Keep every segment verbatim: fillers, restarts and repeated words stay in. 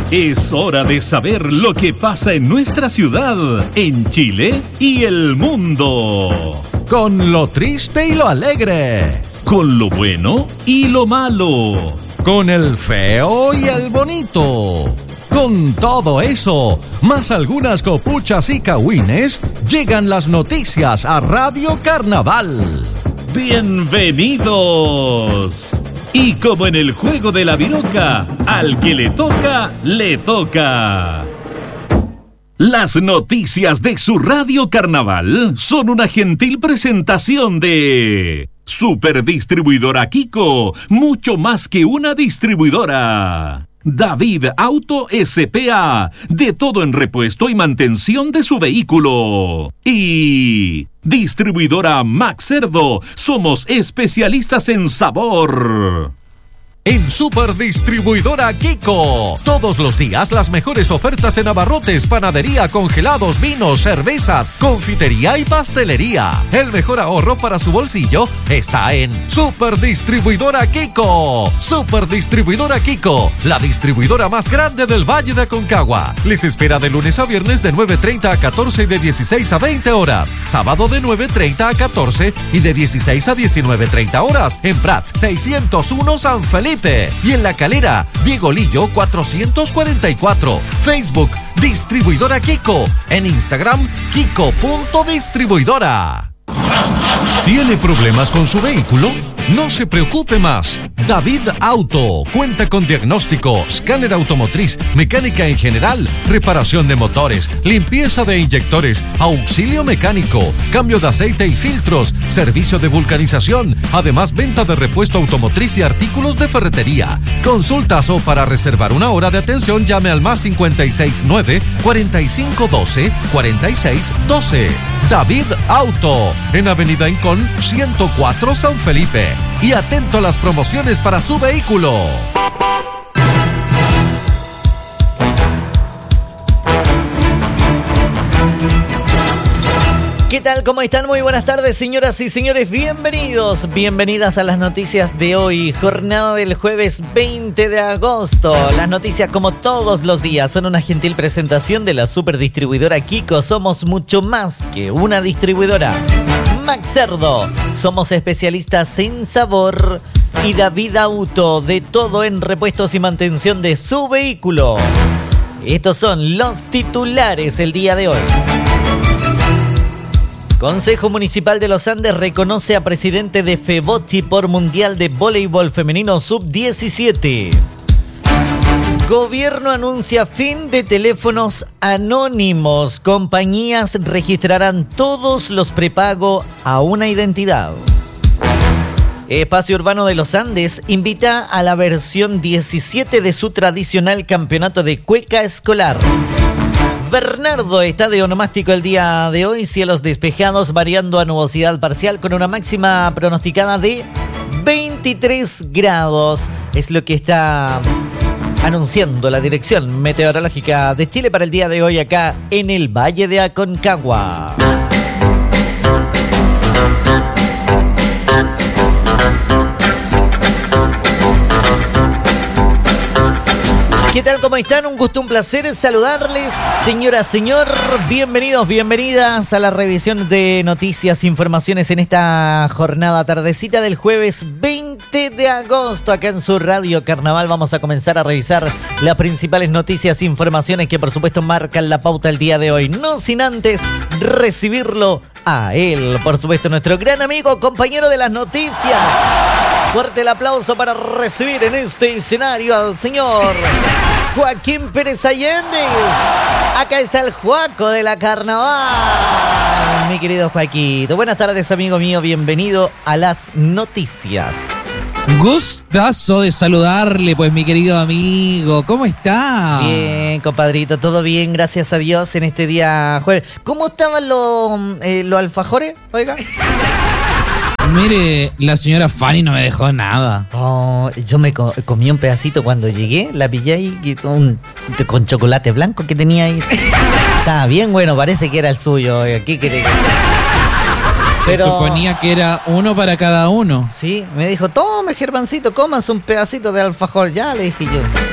Es hora de saber lo que pasa en nuestra ciudad, en Chile y el mundo. Con lo triste y lo alegre. Con lo bueno y lo malo. Con el feo y el bonito. Con todo eso, más algunas copuchas y cagüines, llegan las noticias a Radio Carnaval. ¡Bienvenidos! Y como en el juego de la viroca, al que le toca, le toca. Las noticias de su Radio Carnaval son una gentil presentación de Superdistribuidora Kiko, mucho más que una distribuidora. David Auto S P A, de todo en repuesto y mantención de su vehículo. Y Distribuidora Max Cerdo, somos especialistas en sabor. En Superdistribuidora Kiko, todos los días las mejores ofertas en abarrotes, panadería, congelados, vinos, cervezas, confitería y pastelería. El mejor ahorro para su bolsillo está en Superdistribuidora Kiko. Superdistribuidora Kiko, la distribuidora más grande del Valle de Aconcagua. Les espera de lunes a viernes de nueve treinta a catorce y de dieciséis a veinte horas. Sábado de nueve treinta a catorce y de dieciséis a diecinueve treinta horas. En Prat seiscientos uno San Felipe. Y en La Calera, Diego Lillo cuatrocientos cuarenta y cuatro. Facebook, Distribuidora Kiko. En Instagram, Kiko.distribuidora. ¿Tiene problemas con su vehículo? No se preocupe más. David Auto cuenta con diagnóstico, escáner automotriz, mecánica en general, reparación de motores, limpieza de inyectores, auxilio mecánico, cambio de aceite y filtros, servicio de vulcanización, además venta de repuesto automotriz y artículos de ferretería. Consultas o para reservar una hora de atención llame al más cincuenta y seis nueve, cuarenta y cinco doce, cuarenta y seis doce. David Auto, en Avenida Incón ciento cuatro San Felipe. Y atento a las promociones para su vehículo. ¿Qué tal? ¿Cómo están? Muy buenas tardes, señoras y señores. Bienvenidos, bienvenidas a las noticias de hoy, jornada del jueves veinte de agosto. Las noticias, como todos los días, son una gentil presentación de la Superdistribuidora Kiko. Somos mucho más que una distribuidora. Max Cerdo, somos especialistas en sabor. Y David Auto, de todo en repuestos y mantención de su vehículo. Estos son los titulares el día de hoy. Consejo Municipal de Los Andes reconoce a presidente de FEBOCHI por Mundial de Voleibol Femenino sub diecisiete. Gobierno anuncia fin de teléfonos anónimos. Compañías registrarán todos los prepago a una identidad. Espacio Urbano de Los Andes invita a la versión diecisiete de su tradicional campeonato de cueca escolar. Bernardo está de onomástico el día de hoy, cielos despejados variando a nubosidad parcial con una máxima pronosticada de veintitrés grados. Es lo que está anunciando la Dirección Meteorológica de Chile para el día de hoy acá en el Valle de Aconcagua. ¿Qué tal? ¿Cómo están? Un gusto, un placer saludarles, señora, señor. Bienvenidos, bienvenidas a la revisión de noticias, informaciones en esta jornada tardecita del jueves veinte de agosto. Acá en su Radio Carnaval vamos a comenzar a revisar las principales noticias, informaciones que por supuesto marcan la pauta el día de hoy. No sin antes recibirlo a él, por supuesto, nuestro gran amigo, compañero de las noticias. Fuerte el aplauso para recibir en este escenario al señor Joaquín Pérez Allende. Acá está el Juaco de la Carnaval, mi querido Joaquito. Buenas tardes, amigo mío. Bienvenido a las noticias. Gustazo de saludarle, pues, mi querido amigo. ¿Cómo está? Bien, compadrito. Todo bien, gracias a Dios, en este día jueves. ¿Cómo estaban los, eh, los alfajores? Oiga. Mire, la señora Fanny no me dejó nada. Oh, yo me co- comí un pedacito cuando llegué, la pillé ahí y un, con chocolate blanco que tenía ahí. Estaba bien bueno, parece que era el suyo. ¿Qué querés? Pero... Se suponía que era uno para cada uno. Sí, me dijo, tome, Germancito, comas un pedacito de alfajor. Ya, le dije yo.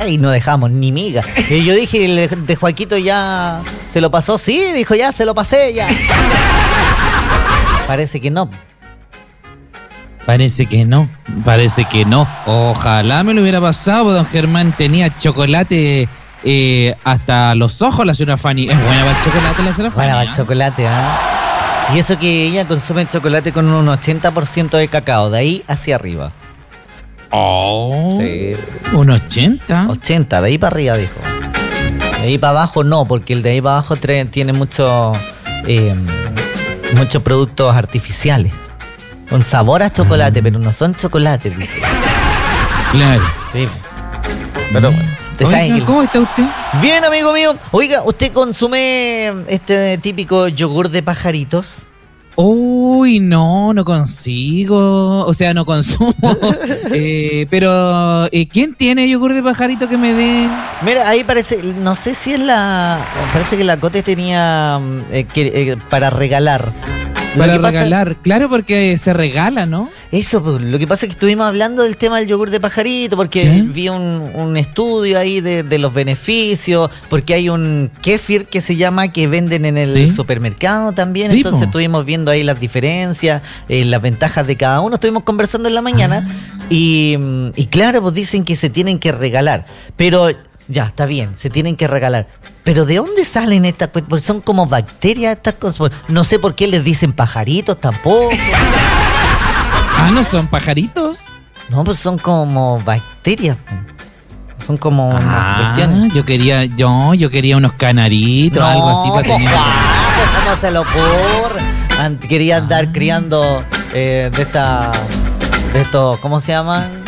y no dejamos ni miga. Y yo dije, el de Joaquito ya se lo pasó. Sí, dijo, ya se lo pasé, ya. Parece que no. Parece que no, parece que no. Ojalá me lo hubiera pasado, don Germán. Tenía chocolate eh, hasta los ojos la señora Fanny. Es buena para el chocolate la señora Fanny. Buena para el ¿eh? chocolate, ¿ah? ¿eh? Y eso que ella consume chocolate con un ochenta por ciento de cacao, de ahí hacia arriba. Oh, Sí. un ochenta. ochenta, de ahí para arriba, dijo. De ahí para abajo no, porque el de ahí para abajo trae- tiene mucho, eh, muchos productos artificiales. Con sabor a chocolate, pero no son chocolates, dice. Claro. Sí. Pero bueno. Usted sabe Oiga, que- ¿cómo está usted? Bien, amigo mío. Oiga, ¿usted consume este típico yogur de pajaritos? Uy, no, no consigo. O sea, no consumo. eh, pero, eh, ¿quién tiene yogur de pajarito que me den? Mira, ahí parece, no sé si es la, parece que la Cote tenía eh, que, eh, para regalar. Lo Para que pasa- regalar. Claro, porque se regala, ¿no? Eso, pues, lo que pasa es que estuvimos hablando del tema del yogur de pajarito, porque ¿Sí? vi un, un estudio ahí de, de los beneficios, porque hay un kéfir que se llama que venden en el ¿Sí? supermercado también, Sí, entonces po. estuvimos viendo ahí las diferencias, eh, las ventajas de cada uno, estuvimos conversando en la mañana y, mm, y claro, pues dicen que se tienen que regalar, pero ya, está bien, se tienen que regalar. Pero ¿de dónde salen estas cosas? Porque son como bacterias estas cosas. No sé por qué les dicen pajaritos tampoco. Ah, ¿no son pajaritos? No, pues son como bacterias. po. Son como unas Ah, cuestiones. yo quería, yo, yo quería unos canaritos, algo así para pues, tener. Juan, pues, ¿cómo se le ocurre? An- Quería andar Ah. criando eh, de esta, de estos, ¿cómo se llaman?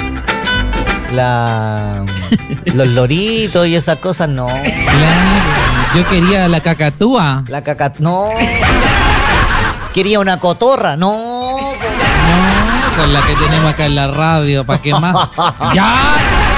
La, los loritos y esas cosas, no. Claro, yo quería la cacatúa. La caca, no. Quería una cotorra, no. No, con la que tenemos acá en la radio, ¿para qué más? ¡Ya!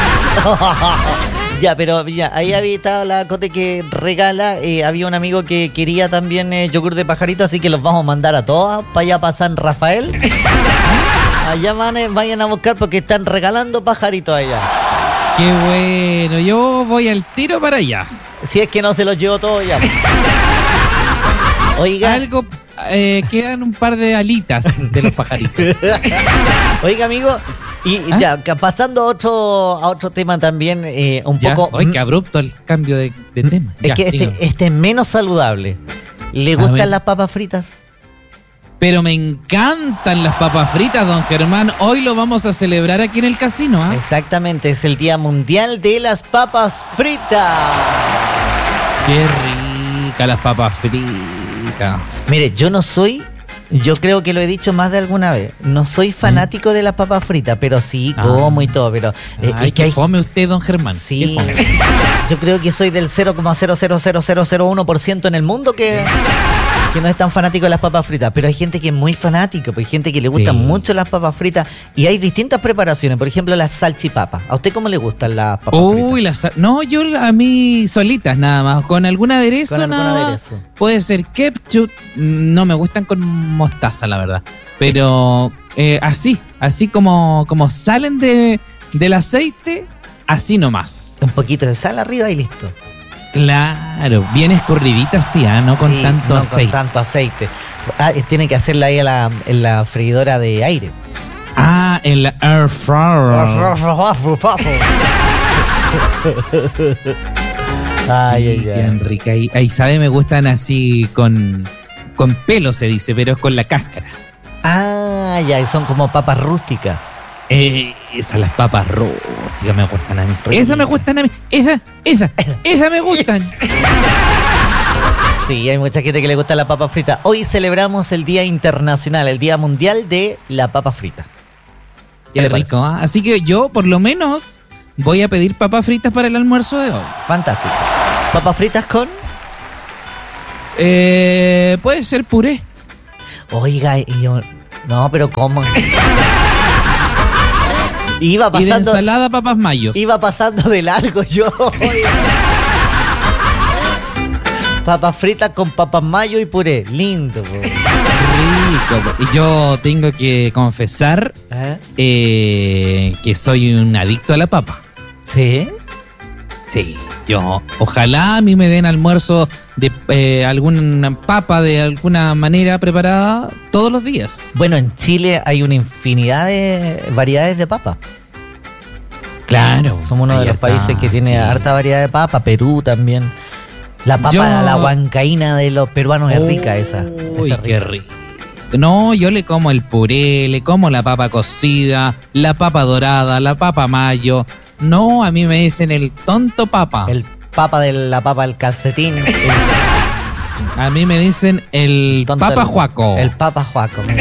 Ya, pero ya, ahí había estado la Cote que regala. eh, había un amigo que quería también eh, yogur de pajarito, así que los vamos a mandar a todas para allá, para San Rafael. Allá van, eh, vayan a buscar porque están regalando pajaritos allá. ¡Qué bueno! Yo voy al tiro para allá. Si es que no se los llevo todos ya. Oiga, Algo, eh, quedan un par de alitas de los pajaritos. oiga amigo, y ¿Ah? ya, que pasando a otro, a otro tema también, eh, un Ya, poco... ¡ay, qué abrupto el cambio de, de tema! Es Ya, que este, dígame. este es menos saludable. ¿Le A gustan ver. las papas fritas? Pero me encantan las papas fritas, don Germán. Hoy lo vamos a celebrar aquí en el casino, ¿ah? Exactamente, es el Día Mundial de las Papas Fritas. ¡Qué rica las papas fritas! Mire, yo no soy, yo creo que lo he dicho más de alguna vez, no soy fanático de las papas fritas, pero sí Ah. como y todo, pero eh, Ay, es que que hay... fome usted, don Germán. Sí, Qué fome. yo creo que soy del cero coma cero cero cero cero cero uno por ciento en el mundo que, que no es tan fanático de las papas fritas, pero hay gente que es muy fanático, pues hay gente que le gustan Sí. mucho las papas fritas y hay distintas preparaciones, por ejemplo las salchipapas. ¿A usted cómo le gustan las papas fritas? Uy, las, no, yo la- a mí solitas nada más, con algún aderezo Con algún nada más. aderezo. Puede ser ketchup, no me gustan con mostaza, la verdad. Pero eh, así, así como, como salen de, del aceite, así nomás. Un poquito de sal arriba y listo. Claro, bien escurridita sí, ¿ah? No con Sí, tanto no aceite. con tanto aceite. Ah, eh, tiene que hacerla ahí a la, en la freidora de aire. Ah, en la air fryer. Ay, Sí, ay, bien ay. rica. Ahí, ahí sabe, me gustan así con, con pelo se dice, pero es con la cáscara. Ah, ya, y son como papas rústicas. Eh, esas las papas rústicas me gustan a mí. Rica. Esas me gustan a mí. Esa, esa, esas me gustan. Sí, hay mucha gente que le gusta la papa frita. Hoy celebramos el Día Internacional, el Día Mundial de la Papa Frita. ¿Qué Qué le rico, parece? ¿ah? Así que yo, por lo menos, voy a pedir papas fritas para el almuerzo de hoy. Fantástico. ¿Papas fritas con? Eh, puede ser puré. Oiga, y yo... No, pero ¿cómo? Iba Y de pasando... ensalada papas mayos. Iba pasando de largo yo. Papas fritas con papas mayo y puré. Lindo. Po. Rico. Y yo tengo que confesar ¿Eh? eh, que soy un adicto a la papa. ¿Sí? Sí, yo, ojalá a mí me den almuerzo de eh, alguna papa de alguna manera preparada todos los días. Bueno, en Chile hay una infinidad de variedades de papa. Claro. Somos uno de los está, países que tiene sí. harta variedad de papa. Perú también. La papa, Yo- la huancaína de los peruanos es rica esa. Uy, esa es qué rica. rico. No, yo le como el puré, le como la papa cocida, la papa dorada, la papa mayo. No, a mí me dicen el tonto papa. El papa de la papa del calcetín. El, A mí me dicen el tonto papa del- juaco. El papa juaco. mira.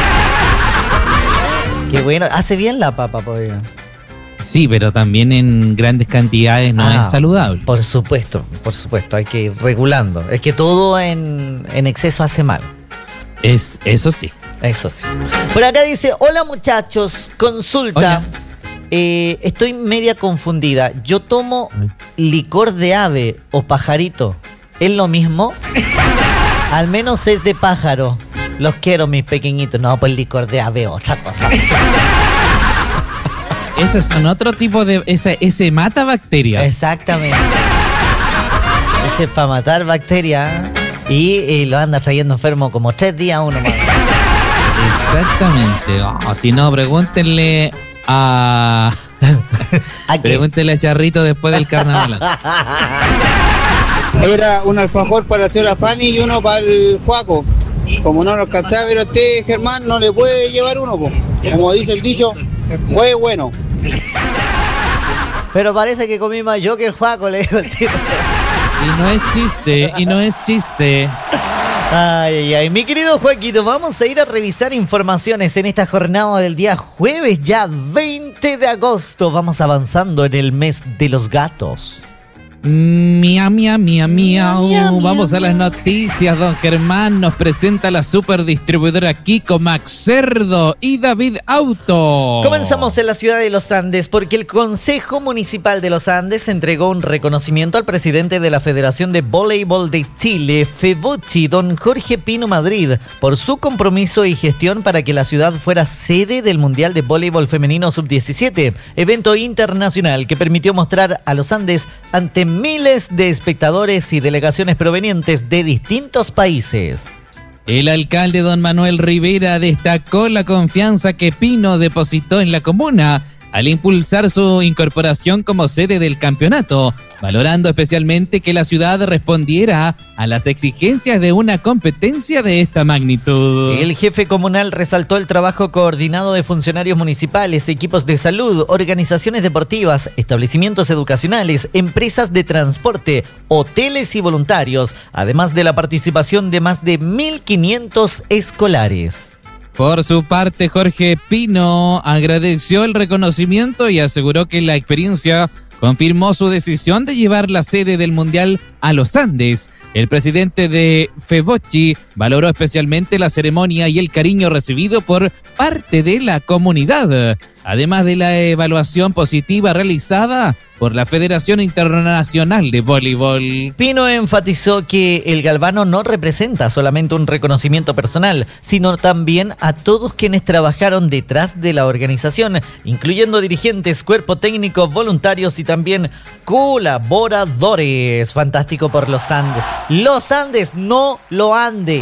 Qué bueno. Hace bien la papa, pues. Sí, pero también en grandes cantidades no Ah, es saludable. Por supuesto, por supuesto. Hay que ir regulando. Es que todo en, en exceso hace mal. Es, eso sí. Eso sí. Por acá dice, hola muchachos, consulta. Hola. Eh, estoy media confundida. Yo tomo licor de ave o pajarito. ¿Es lo mismo? Al menos es de pájaro. Los quiero, mis pequeñitos. No, pues el licor de ave, otra cosa. Ese son otro tipo de... Ese, ese mata bacterias. Exactamente. Ese es para matar bacterias. Y, y lo anda trayendo enfermo como tres días uno más. Exactamente. Oh, si no, pregúntenle a... ¿A qué? Pregúntenle a Charrito después del carnaval. Era un alfajor para la señora Fanny y uno para el Juaco. Como no lo alcanzaba a ver a usted, Germán, no le puede llevar uno, po. Como dice el dicho, fue bueno. Pero parece que comí más yo que el Juaco, le digo el tío. Y no es chiste, y no es chiste. Ay, ay, ay. Mi querido Joaquito, vamos a ir a revisar informaciones en esta jornada del día jueves, ya veinte de agosto. Vamos avanzando en el mes de los gatos. Mia, mia, mia, miau. Mia, mia, Vamos a las mia. noticias. Don Germán nos presenta la superdistribuidora Kiko, Max Cerdo y David Auto. Comenzamos en la ciudad de Los Andes porque el Consejo Municipal de Los Andes entregó un reconocimiento al presidente de la Federación de Voleibol de Chile, FEVOCHI, don Jorge Pino Madrid, por su compromiso y gestión para que la ciudad fuera sede del Mundial de Voleibol Femenino sub diecisiete, evento internacional que permitió mostrar a Los Andes ante miles de espectadores y delegaciones provenientes de distintos países. El alcalde don Manuel Rivera destacó la confianza que Pino depositó en la comuna al impulsar su incorporación como sede del campeonato, valorando especialmente que la ciudad respondiera a las exigencias de una competencia de esta magnitud. El jefe comunal resaltó el trabajo coordinado de funcionarios municipales, equipos de salud, organizaciones deportivas, establecimientos educacionales, empresas de transporte, hoteles y voluntarios, además de la participación de más de mil quinientos escolares. Por su parte, Jorge Pino agradeció el reconocimiento y aseguró que la experiencia confirmó su decisión de llevar la sede del Mundial a los Andes. El presidente de FEVOCHI valoró especialmente la ceremonia y el cariño recibido por parte de la comunidad, además de la evaluación positiva realizada por la Federación Internacional de Voleibol. Pino enfatizó que el galvano no representa solamente un reconocimiento personal, sino también a todos quienes trabajaron detrás de la organización, incluyendo dirigentes, cuerpo técnico, voluntarios y también colaboradores. Fantástico por los Andes. Los Andes, no lo ande.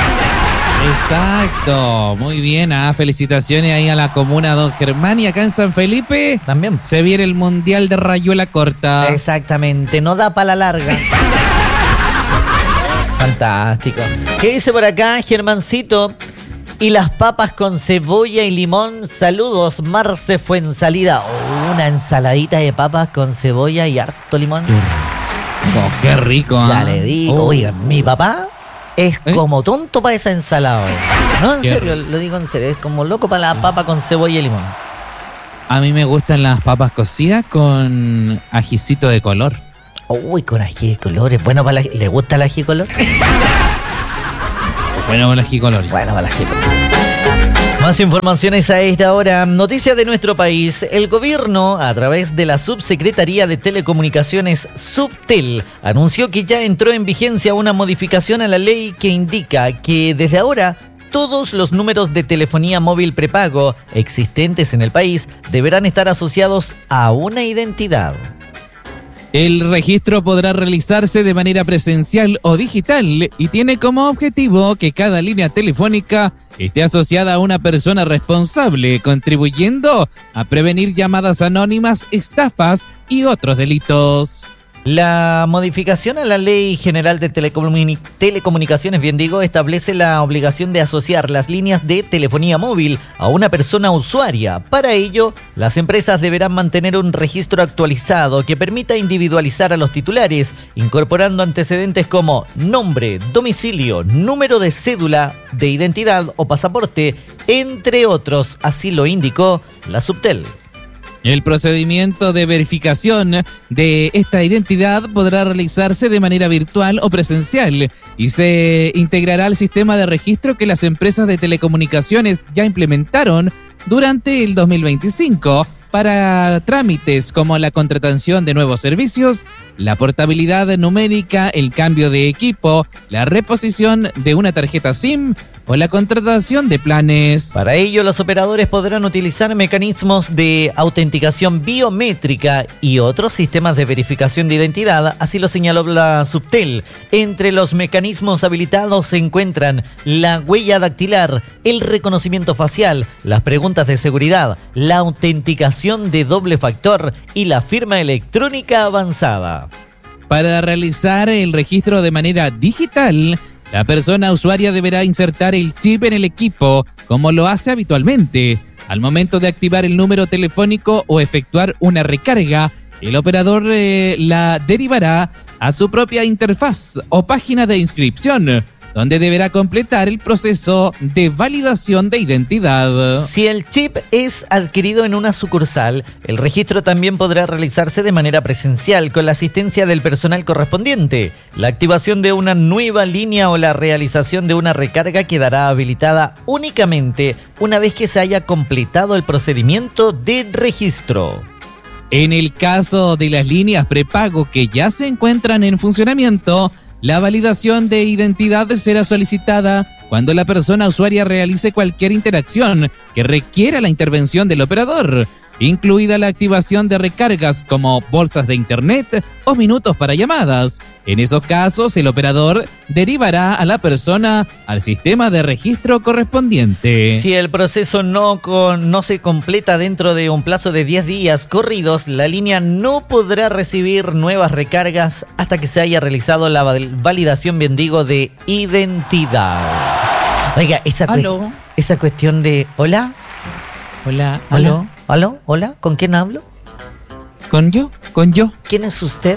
Exacto, muy bien, ah, felicitaciones ahí a la comuna Don Germán, y acá en San Felipe También. se viene el Mundial de Rayuela Corta. Exactamente, no da para la larga. Fantástico. ¿Qué dice por acá, Germancito? Y las papas con cebolla y limón. Saludos, Marce Fuensalida. Oh, una ensaladita de papas con cebolla y harto limón. Oh, qué rico, Ya ah. le digo. Oh. Oigan, mi papá es ¿Eh? como tonto para esa ensalada. oiga. No, en Qué serio, lo digo en serio. Es como loco para la papa con cebolla y limón. A mí me gustan las papas cocidas con ajicito de color. Uy, con ají de colores. Bueno, para la- ¿le gusta el ají de color? Bueno, con ají color. Bueno, para la gente. Más informaciones a esta hora. Noticias de nuestro país. El gobierno, a través de la Subsecretaría de Telecomunicaciones Subtel, anunció que ya entró en vigencia una modificación a la ley que indica que desde ahora todos los números de telefonía móvil prepago existentes en el país deberán estar asociados a una identidad. El registro podrá realizarse de manera presencial o digital y tiene como objetivo que cada línea telefónica esté asociada a una persona responsable, contribuyendo a prevenir llamadas anónimas, estafas y otros delitos. La modificación a la Ley General de Telecomuni- Telecomunicaciones, bien digo, establece la obligación de asociar las líneas de telefonía móvil a una persona usuaria. Para ello, las empresas deberán mantener un registro actualizado que permita individualizar a los titulares, incorporando antecedentes como nombre, domicilio, número de cédula de identidad o pasaporte, entre otros, así lo indicó la Subtel. El procedimiento de verificación de esta identidad podrá realizarse de manera virtual o presencial y se integrará al sistema de registro que las empresas de telecomunicaciones ya implementaron durante el dos mil veinticinco para trámites como la contratación de nuevos servicios, la portabilidad numérica, el cambio de equipo, la reposición de una tarjeta SIM o la contratación de planes. Para ello, los operadores podrán utilizar mecanismos de autenticación biométrica y otros sistemas de verificación de identidad, así lo señaló la Subtel. Entre los mecanismos habilitados se encuentran la huella dactilar, el reconocimiento facial, las preguntas de seguridad, la autenticación de doble factor y la firma electrónica avanzada. Para realizar el registro de manera digital, la persona usuaria deberá insertar el chip en el equipo, como lo hace habitualmente. Al momento de activar el número telefónico o efectuar una recarga, el operador eh, la derivará a su propia interfaz o página de inscripción, donde deberá completar el proceso de validación de identidad. Si el chip es adquirido en una sucursal, el registro también podrá realizarse de manera presencial con la asistencia del personal correspondiente. La activación de una nueva línea o la realización de una recarga quedará habilitada únicamente una vez que se haya completado el procedimiento de registro. En el caso de las líneas prepago que ya se encuentran en funcionamiento, la validación de identidad será solicitada cuando la persona usuaria realice cualquier interacción que requiera la intervención del operador, incluida la activación de recargas como bolsas de internet o minutos para llamadas. En esos casos, el operador derivará a la persona al sistema de registro correspondiente. Si el proceso no, con, no se completa dentro de un plazo de diez días corridos, la línea no podrá recibir nuevas recargas hasta que se haya realizado la validación, bien digo, de identidad. Oiga, esa, cu- esa cuestión de... ¿Hola? Hola, ¿Hola? aló. ¿Aló? ¿Hola? ¿Con quién hablo? ¿Con yo? ¿Con yo? ¿Quién es usted?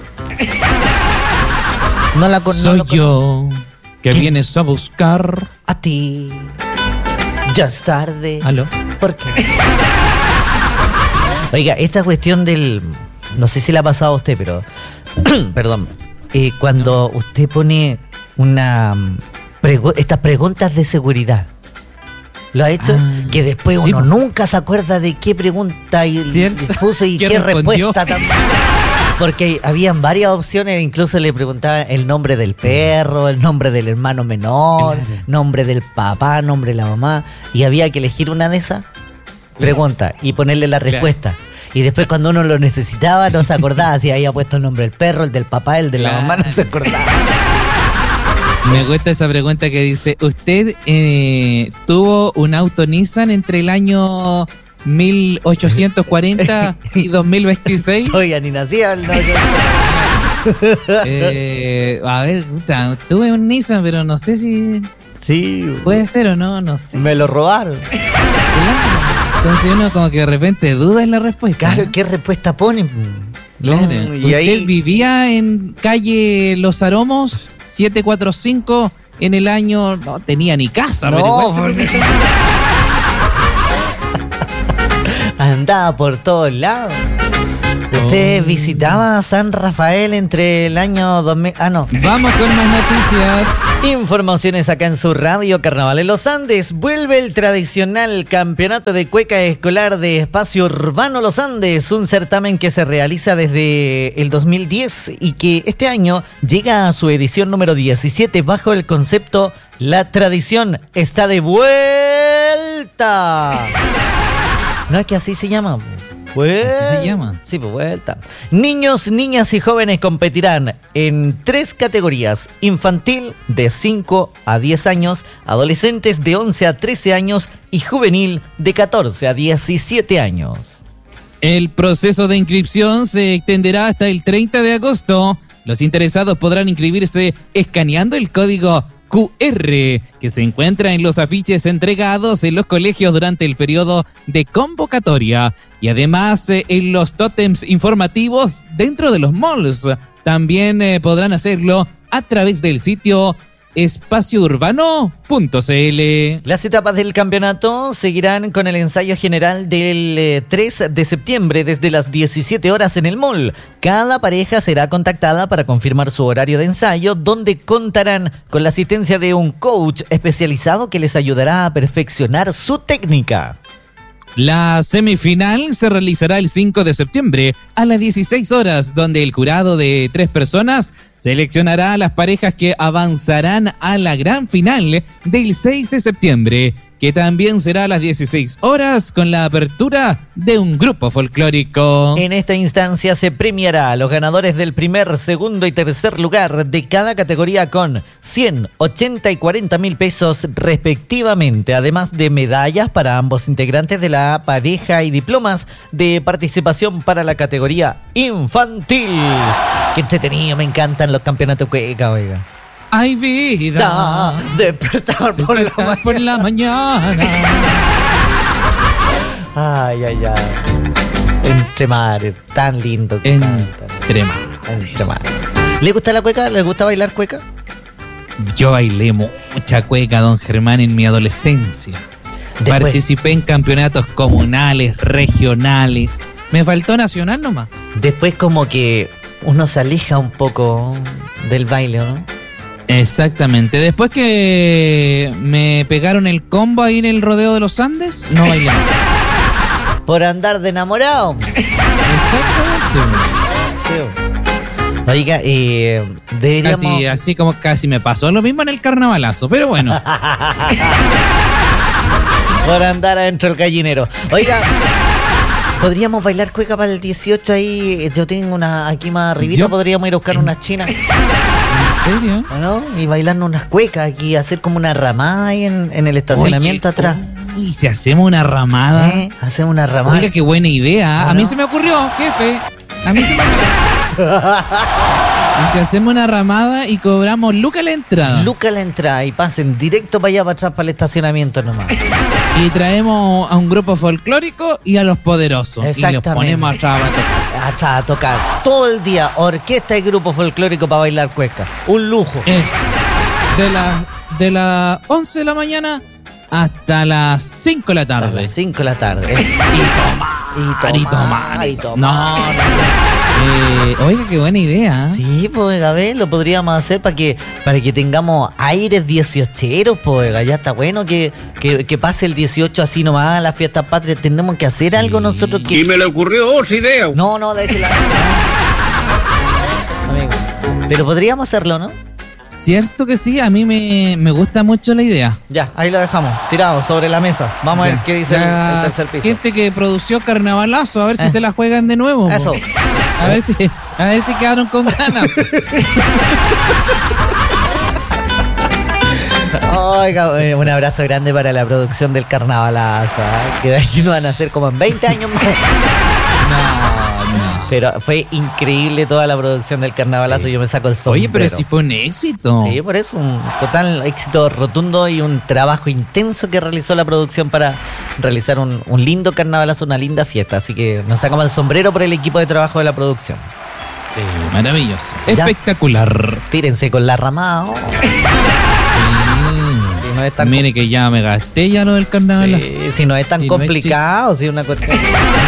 No la con, Soy no yo, que ¿Qué? vienes a buscar. A ti. Ya es tarde. ¿Aló? ¿Por qué? Oiga, esta cuestión del... No sé si le ha pasado a usted, pero... Perdón. Eh, cuando usted pone una... Pregu- estas preguntas de seguridad. ¿Lo ha hecho? Ah, que después sí, uno pues. nunca se acuerda de qué pregunta y, y puso y ¿Qué qué, respondió? respuesta también. Porque habían varias opciones, incluso le preguntaba el nombre del perro, el nombre del hermano menor, Claro. nombre del papá, nombre de la mamá, y había que elegir una de esas preguntas y ponerle la Claro. respuesta. Y después cuando uno lo necesitaba no se acordaba si había puesto el nombre del perro, el del papá, el de la Claro. mamá, no se acordaba. Me gusta esa pregunta que dice, ¿usted eh, tuvo un auto Nissan entre el año mil ochocientos cuarenta y dos mil veintiséis? Oiga, ni nacía. No, yo- Eh, a ver, puta, tuve un Nissan, pero no sé si Sí, puede ser o no, no sé. me lo robaron. Claro. Entonces uno como que de repente duda en la respuesta. Claro, ¿no? ¿qué respuesta ponen? Claro. No, y ¿Usted ahí... vivía en calle Los Aromos setecientos cuarenta y cinco en el año... No tenía ni casa, No, pero igual- andaba por todos lados. ¿Usted Oh. visitaba San Rafael entre el año dos mil? Ah, no. Vamos con más noticias. Informaciones acá en su radio Carnaval en los Andes. Vuelve el tradicional campeonato de cueca escolar de espacio urbano Los Andes, un certamen que se realiza desde el dos mil diez y que este año llega a su edición número diecisiete bajo el concepto La tradición está de vuelta. No es que así se llama. Vuelta. Así se llama. Sí, pues vuelta. Niños, niñas y jóvenes competirán en tres categorías: infantil de cinco a diez años, adolescentes de once a trece años y juvenil de catorce a diecisiete años. El proceso de inscripción se extenderá hasta el treinta de agosto. Los interesados podrán inscribirse escaneando el código cu erre que se encuentra en los afiches entregados en los colegios durante el periodo de convocatoria y además eh, en los tótems informativos dentro de los malls. También eh, podrán hacerlo a través del sitio espacio urbano punto ce ele. Las etapas del campeonato seguirán con el ensayo general del eh, tres de septiembre desde las diecisiete horas en el mall. Cada pareja será contactada para confirmar su horario de ensayo, donde contarán con la asistencia de un coach especializado que les ayudará a perfeccionar su técnica. La semifinal se realizará el cinco de septiembre a las dieciséis horas, donde el jurado de tres personas seleccionará a las parejas que avanzarán a la gran final del seis de septiembre, que también será a las dieciséis horas con la apertura de un grupo folclórico. En esta instancia se premiará a los ganadores del primer, segundo y tercer lugar de cada categoría con cien, ochenta y cuarenta mil pesos respectivamente, además de medallas para ambos integrantes de la pareja y diplomas de participación para la categoría infantil. Qué entretenido, me encantan los campeonatos cueca, oiga. Hay vida. Da, despertar por la mañana. por la mañana. Ay, ay, ay. Entre mares, tan lindo. Que Entre mares. Entre mares. ¿Le gusta la cueca? ¿Le gusta bailar cueca? Yo bailé mucha cueca, don Germán, en mi adolescencia. Después. Participé en campeonatos comunales, regionales. Me faltó nacional nomás. Después como que uno se aleja un poco del baile, ¿no? Exactamente. Después que me pegaron el combo ahí en el rodeo de los Andes, no bailé más. Por andar de enamorado. Exactamente. Oiga, eh, deberíamos... Casi, así como casi me pasó lo mismo en el carnavalazo, pero bueno. Por andar adentro del gallinero. Oiga, podríamos bailar cueca para el dieciocho ahí. Yo tengo una aquí más arribita. ¿Yo? Podríamos ir a buscar unas chinas. ¿En serio? ¿No? Y bailarnos unas cuecas aquí, hacer como una ramada ahí en, en el estacionamiento Oye, atrás. Uy, si hacemos una ramada. ¿Eh? Hacemos una ramada. Oiga, qué buena idea. ¿No? A mí se me ocurrió, jefe. A mí se me ocurrió. Y si hacemos una ramada y cobramos Luca la entrada. Luca la entrada y pasen directo para allá, para atrás, para el estacionamiento nomás. Y traemos a un grupo folclórico y a los poderosos. Y los Exactamente. ponemos atrás a tocar. Atrás a tocar todo el día orquesta y grupo folclórico para bailar cueca. Un lujo. Eso. De las de las once de la mañana hasta las cinco de la A tarde. las cinco de la tarde. Y tomar, Y tomar, y tomar. No, no. Eh, oiga, qué buena idea. Sí, pues, a ver, lo podríamos hacer para que para que tengamos aires dieciocheros, pues, ya está bueno que, que, que pase el dieciocho así nomás, las fiestas patrias. Tenemos que hacer algo nosotros que... Y me le ocurrió otra idea. No, no, déjela. Amigo. Pero podríamos hacerlo, ¿no? Cierto que sí, a mí me, me gusta mucho la idea. Ya, ahí lo dejamos, tirado sobre la mesa. Vamos a ver Ya. qué dice el, La el tercer piso. gente que produció Carnavalazo, a ver si Eh. se la juegan de nuevo. po. Eso. A ver si, a ver si quedaron con ganas. Oiga, eh, un abrazo grande para la producción del Carnavalazo, ¿eh? Que de aquí no van a ser como en veinte años más. No, no. Pero fue increíble toda la producción del Carnavalazo, yo me saco el sombrero. Oye, pero si fue un éxito. Sí, por eso, un total éxito rotundo y un trabajo intenso que realizó la producción para realizar un, un lindo carnavalazo, una linda fiesta. Así que nos sacamos el sombrero por el equipo de trabajo de la producción. Sí, maravilloso. Ya. Espectacular. Tírense con la ramada. oh. Sí. Si no es tan, Mire que ya me gasté ya lo del carnavalazo. sí, si no es tan Sí, no es complicado, si es una cuestión.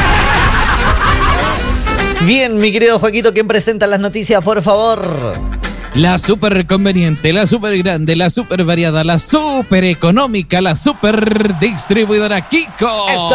Bien, mi querido Joaquito, ¿quién presenta las noticias, por favor? La super conveniente, la super grande, la super variada, la super económica, la super distribuidora Kiko. ¡Eso!